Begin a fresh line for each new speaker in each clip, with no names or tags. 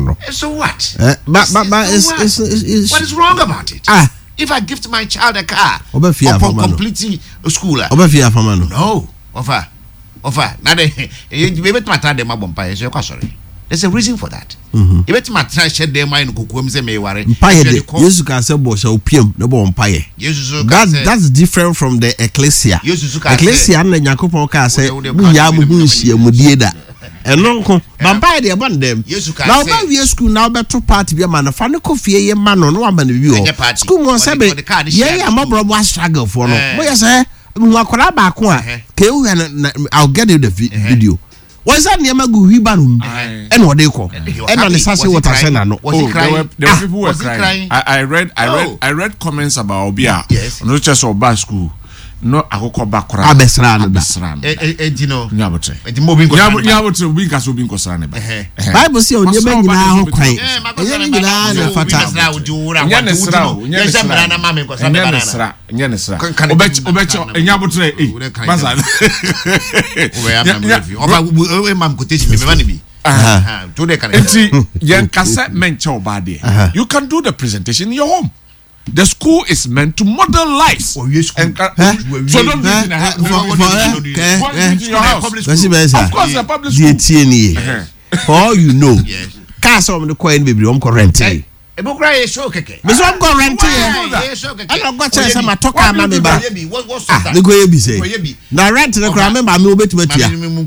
no.
So what?
But it's
what is wrong about it? If I gift my child a car upon completing school, no, offer. Now you bet my time my bumpire. So sorry. There's a reason for that. You bet my try shed their mind kukum say me worry.
Jesus can say bo shall pium no bumpire. That's different from the ecclesia. Ecclesia na Yakupon ka say ya mu hunhia mu die da. Eno nko vampire dey ban dem. Now ba we school now beto party be man fa ne kofie ye man no wa man bi o. School mo say be ye ya mobro struggle for no. Mo ye say mu akora ba ko a ke I'll get you the video. What's that near Magu Hibarum? And what they call and on the Sassy what I said. No,
there were people were crying. I read comments about Obia.
Yes,
not just about school. No, I go back.
Abesran.
Edino, Yabote.
Yabote,
Winkas will be concerned.
Bible say on your baby now crying.
You can do the presentation in your home. The school is meant to model lives. So don't do it in a house. Of course, the public school.
For all you know, cars on the coin baby, I'm currently.
A book right show keke.
But I'm going to I don't got to say my talk. I'm a baby. What's that? The go be say. Now rent the crime. I'm no bit with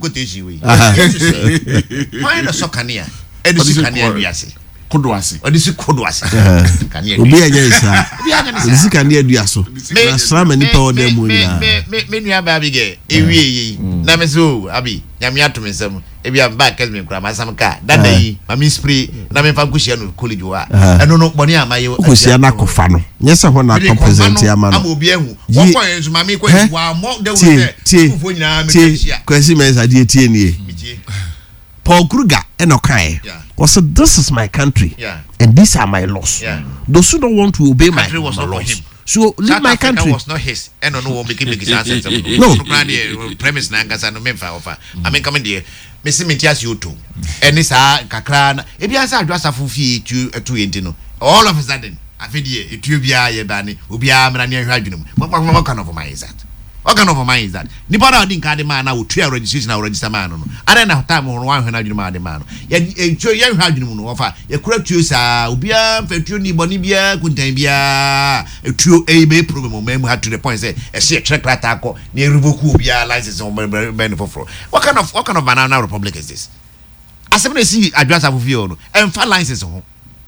you.
Why the sokania? Edisi
Kodwasi.
Odisi Kodwasi.
Obi anya Odisi kania duaso. Na sram ni pa odem mo ina.
Me nua ba bi ge ewie yi. Na me so abi nyame ato me nsam. Ebi am ba kes me kura masam ka. Dada yi mami spray na me fa kushia no college wa. Eno no boni amaye.
Kushia na kofa no. Nyesa ho na ko present ya ma no.
Am obi ehu. Wo ko enzu mami ko wa mo de wo se. Fufo nyina me kushia.
Kwesi mensa die tie nie. Paul Kruger enokai. Was so this is my country, and these are my laws. Those who don't want to obey my laws, so leave my country.
Was not his, and no making
no
premise. Nangas no member offer. I mean, coming there, Miss Mitias you too, and this Kakran. If you answer, dress a full fee to Intino, all of a sudden, I feel ye, it will be a bani, Ubia, Mania Rajunum. What kind of mind is that? What kind of mind is that? Nipara didn't card the man out, try registration or register man. I don't have time on 100 man. Yet, enjoy young Hajun offer. You correct you, sir. Ubia, Fetuni, Bonibia, Kuntabia, a true A problem. Men had to the point say, a share check attack near Rubukubia license on benefit for. What kind of banana republic is this? As I see, address of you and file license on.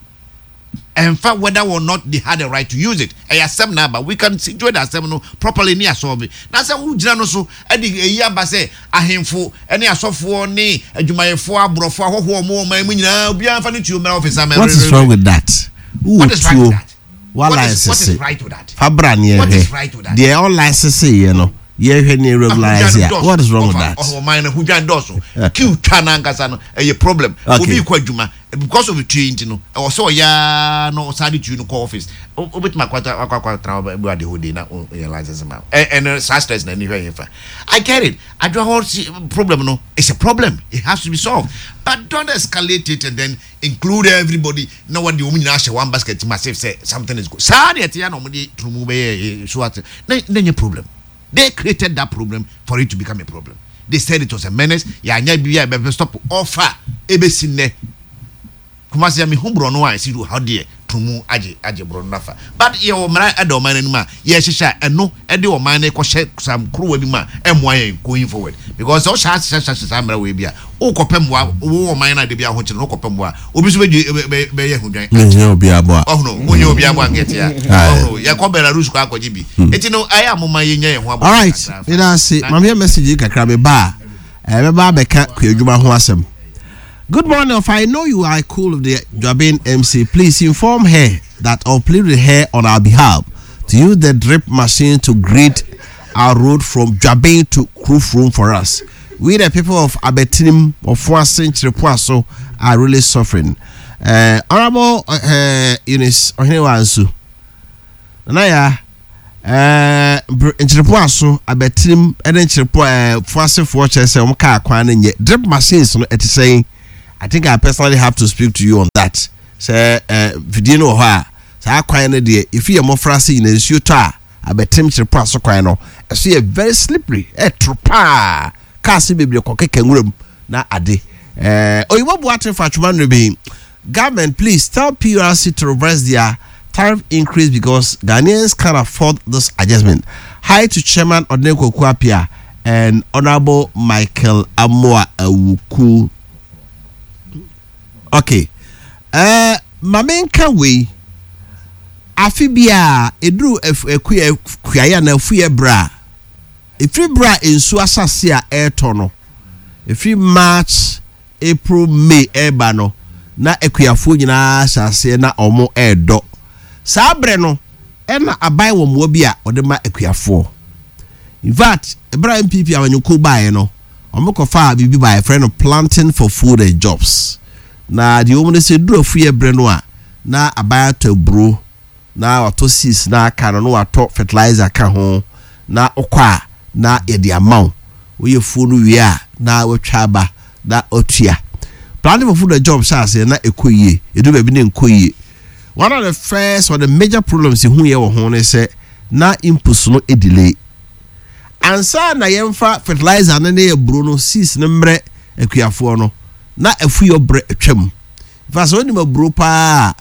And fact whether or not they had the right to use it. I accept now, but we can situate ourselves properly near solve it. Now, so so Eddie a year base a handful, any a software knee, and you might for brofa or more, my beyond funny to your office.
What is wrong with that?
What is right with that?
What is
right with that?
Fabran,
what is right with that?
They are all licenses, you know. Yeah, what is wrong with that?
Oh, mine who jan doso. Q Chanangasano, a problem. Okay. Because of the change, you know, or so ya no side to no office. With my quarter about the hoodie now realizes amount. And success anyway. I get it. I do whole problem, no. It's a problem. It has to be solved. But don't escalate it and then include everybody. No one the woman ask one basket to myself say something is good. Sorry at Yanomadi to move so what then your problem. They created that problem for it to become a problem. They said it was a menace. Ya nya bia stop offer ebesine. Kumasi mi humbro no I see how dear tumu aje bro nafa. But ye o mara ade o man anima ye hihya eno ede o man ko hye sam kro bi ma emwa going forward because o sha mara we bia o kopem wa o man na de bia ho kire no kopem wa obi so be ye hudwan
nye obi abo
oh no onye obi abo get ya oh no ye ko Belarus ko akwaji bi eti no aya amoma ye nya ye ho abo.
All right ina say mama message kakra be ba ba beka kwadwuma ho asem. Good morning. If I know you are cool of the Jabin MC, please inform her that or plead with her on our behalf to use the drip machine to grid our road from Jabin to Kroof Room for us. We the people of Abetinim of 1 century Poaso are really suffering. Honorable Eunice Ohinewansu. Naya Poaso Abetinim and Poaso for chess and car drip machines no it is saying I think I personally have to speak to you on that. Say video no ha sa kwan ne de if you mo frase in nsuo to a abetem chire pass kwan no so very slippery tropa cars bebre kokeke nwuram na ade oyibo buate fatuma no be government please tell PRC to reverse their tariff increase because Ghanaians can't afford this adjustment. Hi to Chairman Odeko Kwapia and Honorable Michael Amoa Awuku. Okay. Mamenka we afibia edru kuya na fuye bra. Ifri bra ensu asase a airto no. Ifri March, April, May eba no na ekuyafo nyina asase na omo edo. Sabre no ena abai wo mo bia ode ma ekuyafo. In fact, Ibrahim PP awanyuko bae no omokofa bibi by friend of planting for food and jobs. Na the woman say do afuye bre no a na abai to bro na wato sis na aka no wato fertilizer ka ho na okwa na ye de amount we fu no wi a na watwa ba na otua planning for food and jobs say na ekoyie edu ba bi ne nkoyie. One of the first or the major problems in here were say na inputs no a delay. And so na yemfa fertilizer na ne bruno sis nemre ekuafo no na afu yo bre atwam. Fa so ni mabro pa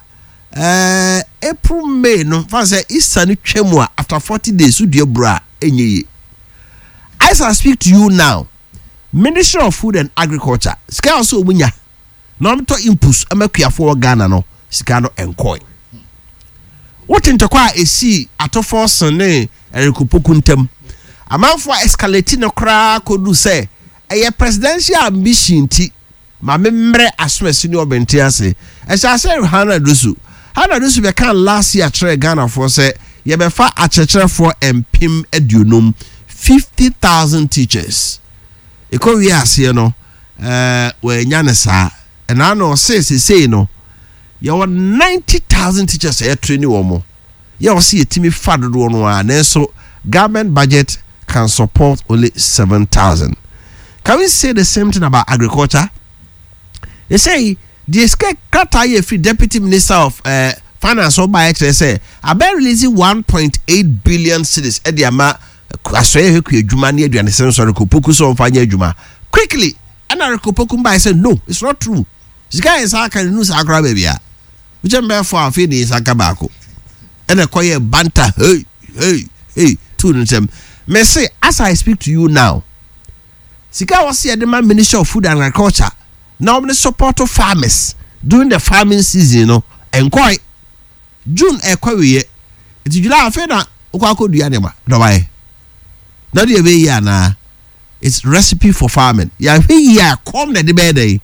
April May no fa say Easter ni twam a after 40 days udie bra enyeye. As I speak to you now, Ministry of Food and Agriculture ska also munya na mto inputs amakuafo Ghana no sika no enkoi. What intokwa esi atofo sene erikopoku ntem. Amanfo escalate no kra kodu say eye presidential ambition ti ma memre asomasi ni obenti ase. E sha say Hana Dusu be kan last year tre Ghana for say ye be fa achechere for empim aduonum 50,000 teachers. Eko wi ase no we nya ne sa e na no say no you want 90,000 teachers a training womo. You see a team fad do no and so government budget can support only 7,000. Can we say the same thing about agriculture? They say the escape Kata free deputy minister of finance or by say I been releasing 1.8 billion cedis at the ama kwasoye hekwe juma ni aduane senso rekopoku so mfanya juma quickly and rekopoku by say no, it's not true. This guy is can news akra baby ya. Which am for a feed is akabako. And a quiet banter, hey, to them. May say, as I speak to you now, Sika was here the man Minister of Food and Agriculture. Now I'm the support of farmers during the farming season, you know, and quite June it's July afena ukwako duyanema. Don't Not the way yana. It's recipe for farming. Yeah, come the day.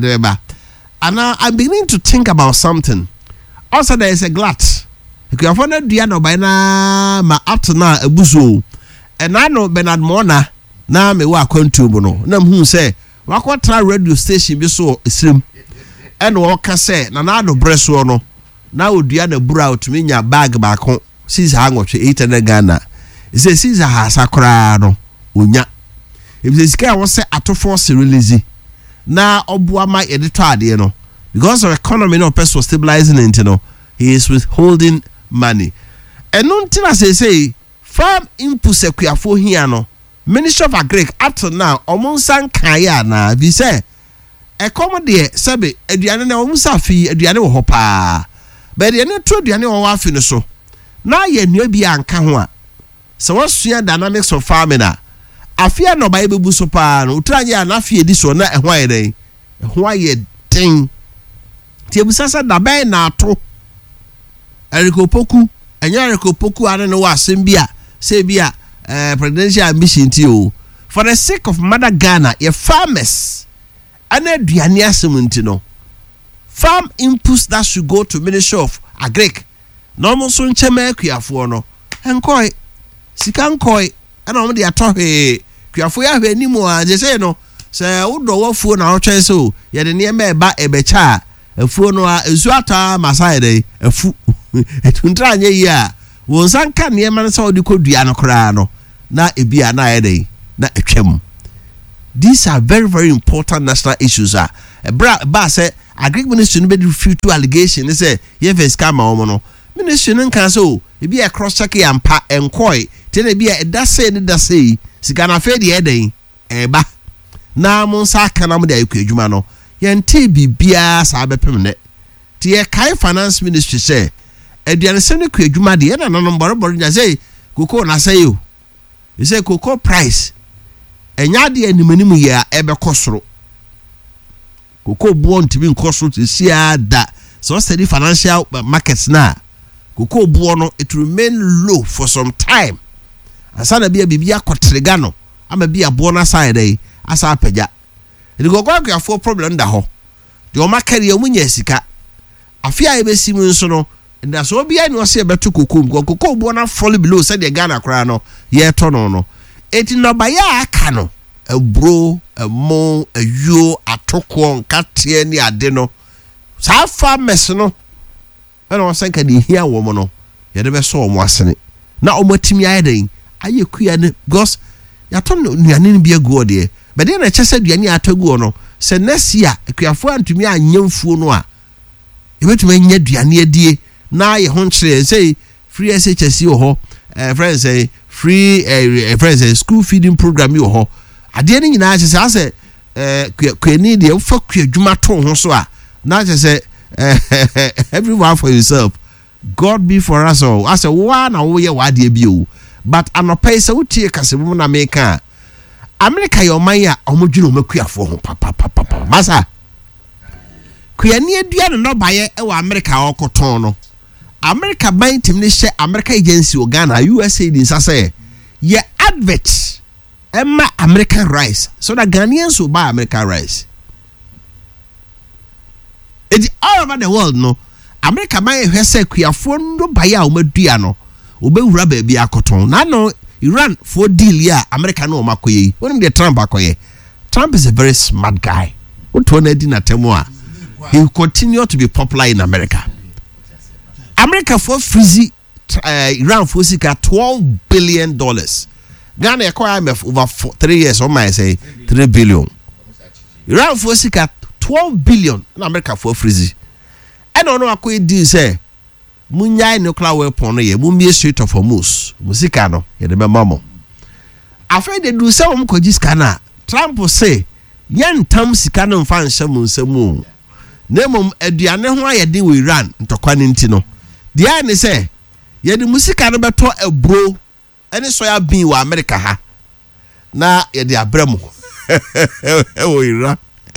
And now I'm beginning to think about something. Also, there is a glut. If you have found Diana by now, my up to now a buzo. And I know Bernard Mona, now me walk on tubuno. Nam who say, what try radio station be so slim. And Walker say, Nanado Bressono. Now Diana brow to me your bag back home. Sees hang what she ate in the Ghana. It says, Caesar has a crano. Unya. If this guy was say at 4 release. Now Obuama editor you know because of economy no person stabilizing it you know he is withholding money and until I say farm input sekuafo here no Ministry of Agric up to now omonsan kaya na bi say economy sebe aduane na omusa fi aduane wo hopa but the ne to aduane wo afi no so na ye nua bi anka ho a so wasua dynamics of farming a afia no ba ebebu so pa no utranye anafie di so na ehwa yeden ehwa yeden ti ebusasa da ben na ato erikopoku enya erikopoku ane no wasem bia say bia presidential ambition ti o for the sake of mother Ghana your farmers ana aduane asem no farm inputs that should go to Ministry of Agric no mo so nchema akuafo no enkoi sika nkoi ana mo de atohe kuafo ya hwe nimu a je say no say wodo wafuo na otwe so ye de ne eba ebecha afuo no a ezu ata masai dey afu etuntra anye yi a won sanka ne ma so de kodua no kra no na ebia na ye dey na etwam These are very, very important national issues. Ba say agric ministry no be refute to allegation. They say ye face scam no. Ministry no can so e be a cross check ampa enkoi. Tell e be a da say sika na fe de eden eba. Na mo sa kana mo de akwadwuma no. Ye nte bibia sa bepem ne. Ti e kai finance ministry say aduane se ne akwadwuma de na no mboro nya say koko na say you. You say koko price enya de animanimu ya ebe kosoro koko buo ntimi nkosoro tisia da so steady financial markets na koko buo no it remain low for some time asana bia akotrega no ama bia buo na side dey asa apagya e go kwa for problem da ho de o makari amunya sika afia e besi mu nso no nda so bia ni o se beto koko buo na fall below say de Ghana kra no ye to no eti no baya aka no ebro emo ayo atoko nkatie ni ade no sa farmers no na o sanka de hia wo mo no ye de be so mo asene na o matimi ayeden aye kuya ne because ya to nuane ni bia guo de be de na chese duane ataguo no se next year kuafo antumi anyamfuo no a e betuma nya duane adie na ye ho nkyere say free SHS ho friends say free friends school feeding program yo ho ade ni nyina chese ase kwani de fa kwadwuma to ho so a na chese everyone for yourself. God be for us all. I say one na wo ye wa de bi o but anopai se wutie kasemu na meka America yo man ya omodwene o makuafo ho papa masa kwani aduane no baye e wa America okoton no America ban tim ne hye America agency o Ghana USA din sase ye advert emma American rice so that Ghanaians will buy American rice. It's all over the world no America ban hwese kuafo ndo baye a o madua no obewura ba bia akoton na no Iran for deal ya America no makoye when the Trump akoye. Trump is a very smart guy. He will continue to be popular in America. America for freezy Iran for $12 billion. Ghana acquire IMF over 3 years, or might say 3 billion. Iran for $12 billion in America for freezy. I don't know what we do say. Munya nuclear weapon ye mumie Strait of Hormuz musika no ye de memamo afraid they do some koji scanner Trump say yen tam sika no mfa nhye mu nsemu nemom aduane ho ayede we Iran ntokwa ne nti no de ai ne say ye de musika no beto ebro ene soya bin wa America ha na ye de abramo e Iran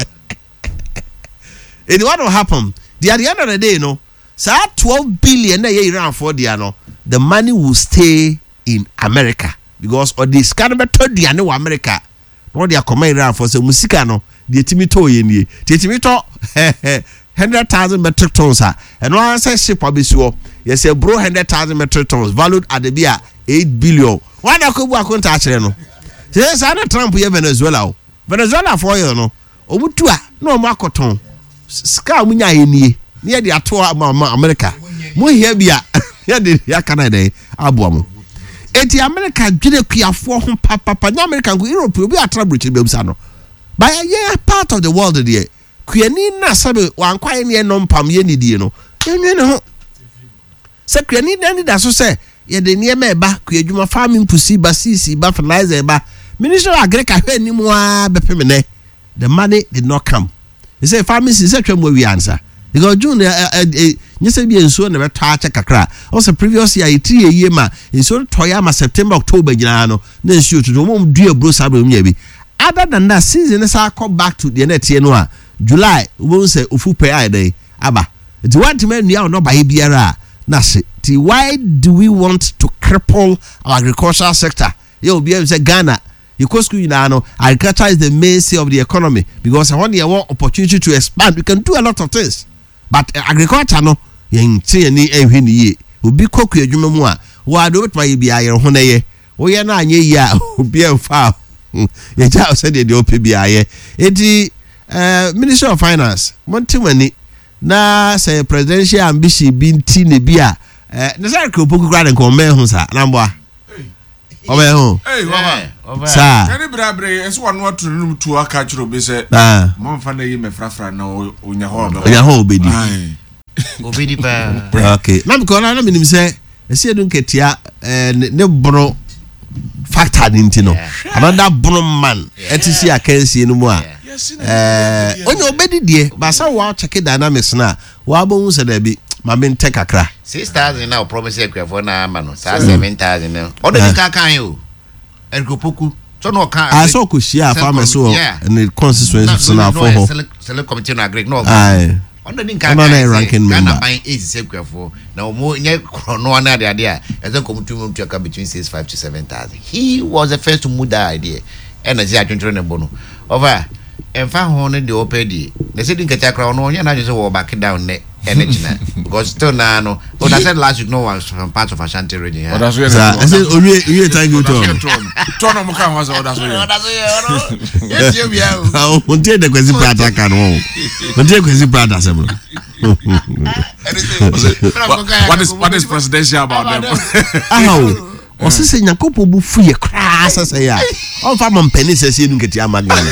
and what will happen at the end of the day no so 12 billion na Iran for the no the money will stay in America because of this kind of method the no America no they come Iran for so musika no the timito ye ni timito 100,000 metric tons and one say ship abisuo you say bro 100,000 metric tons valued at the beer 8 billion why na ko bu akonta akere no say say na Trump ye Venezuela for you no obutu a no mo akoton ska munya ye nie near the atoa America. Mo here bia ya de ya Canada aboamo. Eti America dwene kuafo ho papa na America go Europe obi atrabro chi bemsa no. By a part of the world there. Kuani na sabe wankwae ne no mpam ye ni die no. Enwe ne ho. Se kuani na da so se ye de ne ma eba kuadwuma farming pusi ba sisi ba fertilizer eba. Minister of Agriculture ni mo a bepem ne. The money did not come. He say farming is a twem we answer. Because June nyese bi enso na beto acha kakra also previous year 3 year ma enso toya September October nyina no na enso to mom dua bro sabe mnya bi other than that season is come back to the next year no a July we say ofu pay ai dey aba the one to man no buy biara na se why do we want to cripple our agricultural sector you be say Ghana you go school no agriculture is the mainstay of the economy because when you want opportunity to expand we can do a lot of things. But agriculture no yen tie ni ehwe ni ye obi koku adwuma mu a wa do betwa ye bia ye ho na ye wo ye na anye ye a obi emfa ye ja say de opi bia ye eti Ministry of Finance montimani na say presidential ambition bi nti ne bia na say ko poku kra de ko me hu sa na mboa Obe ho.
Hey,
over.
Sa.
Any brabre, as one what to a catch or be said. Mom Fana, you may frafra now on your home.
On your home, baby.
Obedi pa.
Okay. Na me ko na me nim say ese dun ketia ne bro factor ninti no. Another bro man etisi akansie no mu a. Onye obedi die, ba sa wa check dynamics na. Wa bo hu se da bi ma me take akra.
6,000 now promise ekwafo na ama no. Sa 7,000 now. Odo ni ka kan yo. Ergopoku. So no kan.
I saw ko share farmers so in the constituency na for ho.
Select committee na agree no.
Aye.
Under the ranking member. Ghana buying 80 ekwafo. Na omo nye krono na de ade a. Eze committee to between 6,500 to 7,000. He was the first to move that idea. And as ya twentwere ne bono. Over emfa ho ne de opedi. Na se din kata kra no nya na je so back down ne energy na. Because still na no. But I said last week no one from part of Ashanti region.
Oh, that's where
I said you thank you to.
Turn on muka was that's where.
Yes, you be out.
On tie de kwesi prata kan ho. On tie kwesi prata sebro.
What is presidential about them?
Aho. Osise nyakopo bu fuye kra sese ya. On fa man peni sese nu keti amagana.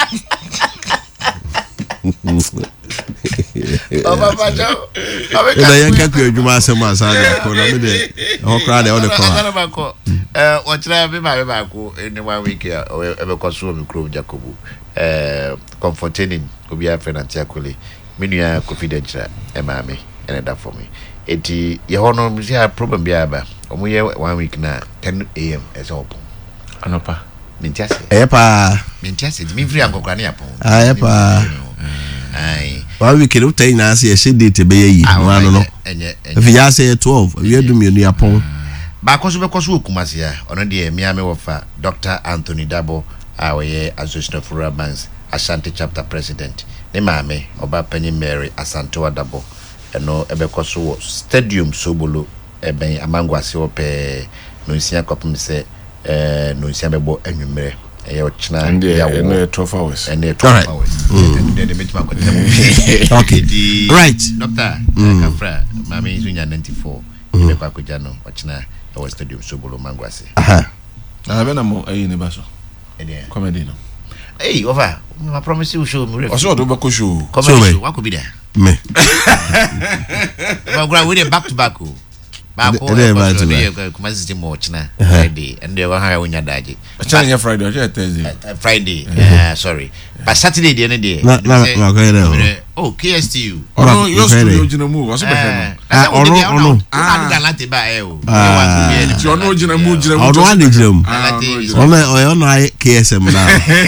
Papa Joe.
Na yanka ku adwuma asem asana ko na me de ho kra de o de ko.
O try be ba ko in 1 week e be ko so mi kro Jacobu. Comforting obi afre na tiakole. Menua confidential e ma me ene da for me. Eti ye hono mi see problem bia ba. Omo ye 1 week na 10 am is open.
Anopa.
Mintiase.
Epa.
Mintiase. Mi free ankokra na yapon.
Epa.
Ai.
1 week no tay na se ye date be yi. Wano no. If you say 12, we do me ni yapon.
Ba ko so be ko so okumase ya. Ono de mi ame wo fa Dr. Anthony Dabo awe Association of Rural Banks Ashanti chapter president. Ne maame oba panyi Mary Asantewa Dabo. Eno ebe ko so stadium Sobolo eben amangwase ope no nsia kopum se no nsia bebo anwumere e yo china ya wo
12 hours
and 12 hours the meet man ko
okay right
doctor kafra mami zunya 94 ebe kwa kuja no ochina e wo stadium Sobolo mangwase
na be na mo ayi ne baso comedy no
over I promise you show me
also do be ko show
comedy what could be there
me
well we back to back back kuma system watch na Friday and they were hire unya daji
China Friday or Thursday
Friday sorry but Saturday the day oh KSTU
no your studio jina mu was be
no
galante ba o
you no jina mu
ono ane jam ono ai KSM na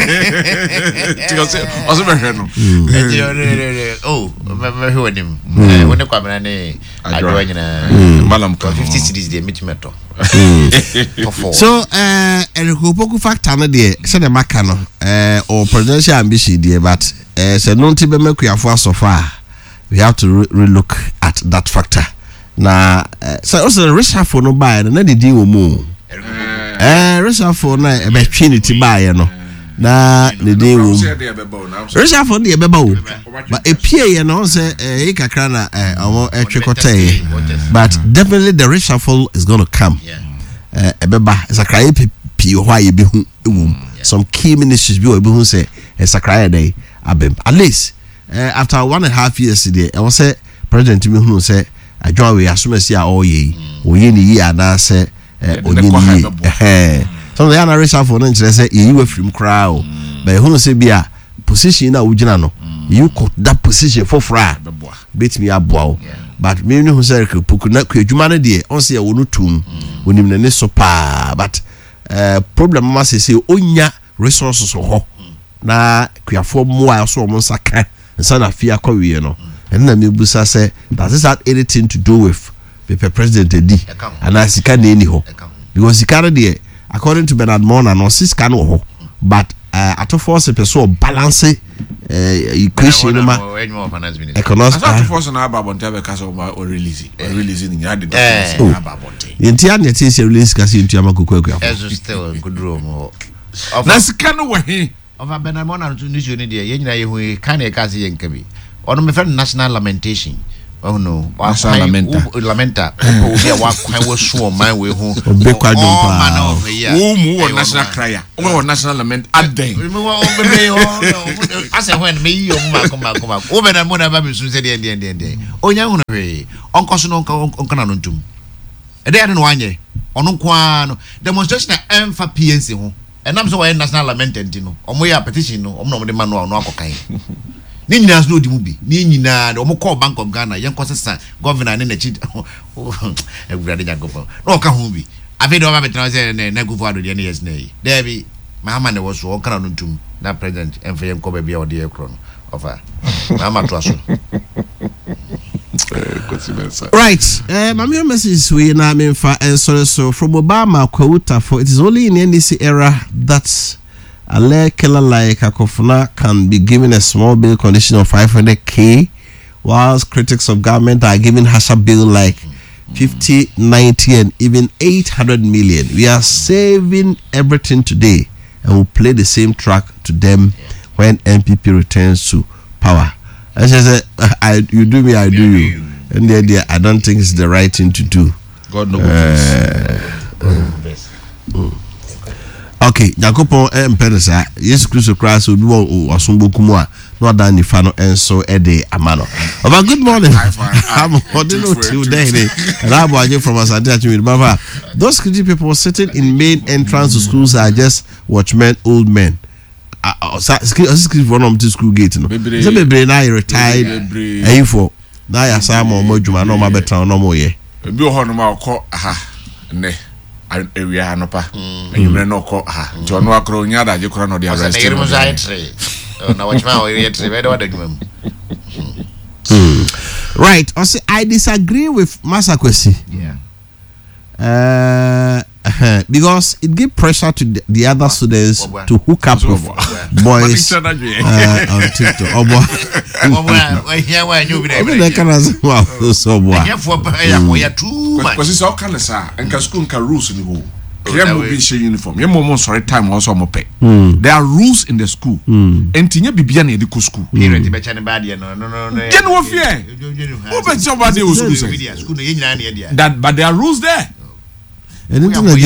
was be no
oh me who him when kwa bana ne adwo nyina
malam
50 cities dey meet meto
so Ergopoku factor no dey say the maka no or presidential ambition dey but say no nti be makuafo asofa we have to relook at that factor na so also reshuffle no buy na dey din wo mu reshuffle na e be trinity buy no na the day room reshuffle dey be ba o but epie ye no say e kakra na omo etwekotay but definitely the reshuffle is going to come ebeba sakraye pi ho aye bi hu ewum some key ministries bi o bi hu say sakraye dey abem at least after 1.5 years there I was say president me hu say adwan we asomasi a oye ni yi ada say onye ni so the ana reshuffle no nkyere say yi wa firim kra o but hu say bia position na ugina no you could that position for fra beat me aboa but me hu say Ergopoku na kwadwuma no de on say wonu tum onim na ne so pa but problem ma say onya resources ho na kwiafo mo a so mo saka nsa na fia kwawie no and na me busa say does this have anything to do with the president edi and asika na eni ho because sika no de according to Bernard Mona no sika no ho but ato force person balance equation ma
economics ato force na ababonte be kaso o release ni ya de ababonte
yenti an yeti se release kasi ntu amakoko akua
eso still good room
na sika no wahi
over Bernard Mona to news ni de ye nyina ye hu kan e kasi ye nkabi ono me friend national lamentation Oh no,
lamenta.
We are what was so my way home.
National crier. National lament at day.
I said when me come over and Mona Baby soon said the end. Oh, young Uncle Uncle. A day and 1 year. On demonstration and for PNC. And I'm so national lamented, you know. On my petition, no, the man no cocaine. Ninias no the movie. Nina, the Omoko Bank of Ghana, young Costa, governor and the cheat. Everybody go for no Kahumbi. I feel over and Nagu for the years nay. There be Mahamana was so crowned to that president and for him Kobe be our dear crown of her. Mama Trust.
Right, my message we now mean for answer so from Obama quota for it is only in NDC era that a lay killer like Akofuna can be given a small bill condition of 500k, whilst critics of government are giving Hasha bill like 50, 90 and even 800 million. We are saving everything today and we'll play the same track to them when MPP returns to power. As I said, you do me, I do you. And the idea, I don't think it's the right thing to do.
God knows.
Okay, Jacopo Emperor, yes, Christo Christ will be or Sumbu Kumua, not than if I know, and so Eddie Amano. But good morning. I'm holding today, and I'm watching from us. Baba. Those crazy people sitting in main entrance to schools are just watchmen, old men. One of the school gate, no. Baby, now retired. For now, you're some more Juma, no, my better, no more. Be
on my call, ne. Area no pa. You may not call her. John Walker, Yada, you can't know the arrest.
Right. I disagree with Masakwesi.
Yeah.
Because it gives pressure to the other students to hook up with boys on TikTok.
Uniform. There are rules in the school. And Tinya Bibian edico school. But there are rules there.
And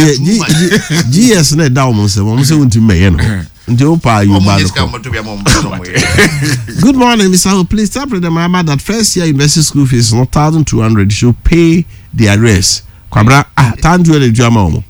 GS net down, so I'm saying to me, good morning, Mr. Please tell the mama that first year university school fees is not 1,200. You should pay the arrears. Kwabra, 1,200 drama.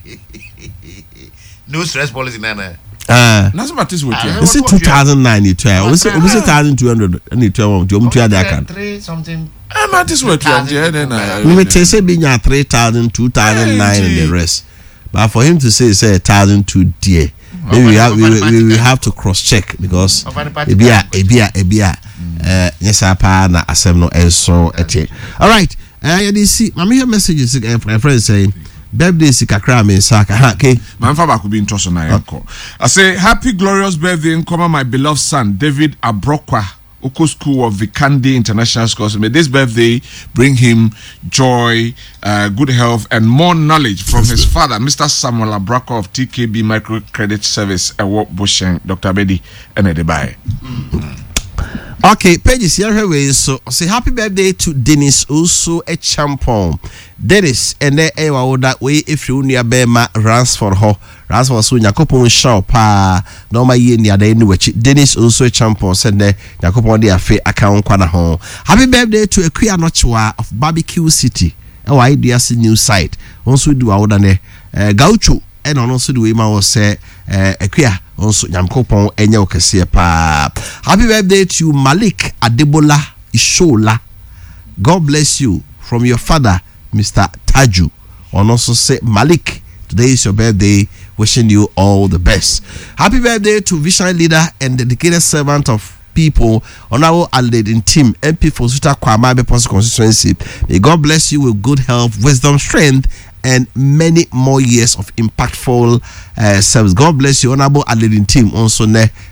No stress policy, Nana.
That's what is what you
say 2009, you tell. We say 1,200 and you tell them to other can.
3 something.
I'm at this what
you may say being 3,000, 2009 and the rest. But for him to say 1,002 dear, maybe we have to cross check because ebia yes na asem no enso eche. All right. You see, I'm here messages my friend saying birthday sikakra me saka okay
man fa ba ko bi ntoso na yanko. I say happy glorious birthday in come my beloved son David Abrokwa Oko School of Vikandi International Schools. May this birthday bring him joy, good health, and more knowledge from his father, Mr. Samuel Abrako of TKB Microcredit Service, Bushen, Dr. Bedi, and Edebaye.
Okay, pages here. So say happy birthday to Dennis, also a champion. Dennis, and then that way if you near Bema Ransford Ho, Ransford soon Yakopon shop, no my year near the anyway. Dennis, also a champion, send there Yakopon the affair account Kwana home. Happy birthday to a queer notchwa of Barbecue City. Oh, I dear new site. Also do our than Gaucho. And also the way man was say a queer also Yamkopon and Yokasia pa. Happy birthday to Malik Adebola Ishola. God bless you from your father, Mr. Taju. And also say Malik, today is your birthday. Wishing you all the best. Happy birthday to visionary leader and dedicated servant of people, Honorable Aledin Team, MP for Suta Kwama Bepos constituency. May God bless you with good health, wisdom, strength, and many more years of impactful service. God bless you, Honorable Aledin Team. Also,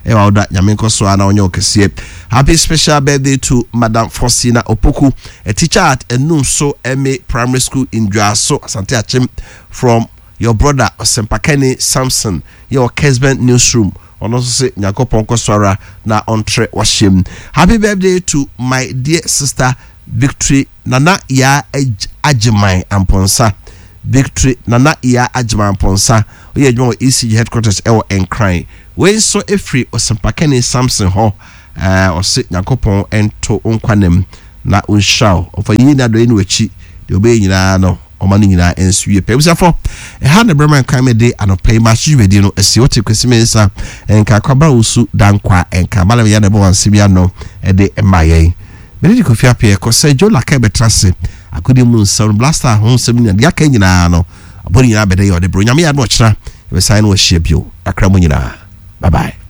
happy special birthday to Madam Faustina Opoku, a teacher at Enunso MA Primary School in Dwaso, Asante Achim, from your brother Sempakeni Samson, your Kesben Newsroom. On also say Nyakopon Koswara na ontre washim. Happy birthday to my dear sister Victory Nana ya Ajimai Amponsa. Victory Nana ya Ajimai Amponsa. Oye adwuma ECG headquarters ewo Enkran. We so efri Osempakeni Samson ho ose Yakopon ento onkwanem na unshaw. Ofa yi na do eni wachi de obe nyina no omani nyina ensuye pe. Busafo ha na brema kan me de anopai ma hwedi no esi wote kwesimensa enka kwabra usu dankwa enka malam ya na bo wansibia no de emaye. Benedi Kofi Appiah ko se jo la ka betrase akudi mu nsa blaster ho semina ya ka nyina no abori nyina bede yo de bro nyame ya no kira be sai no hye bio akra mu nyina. Bye bye.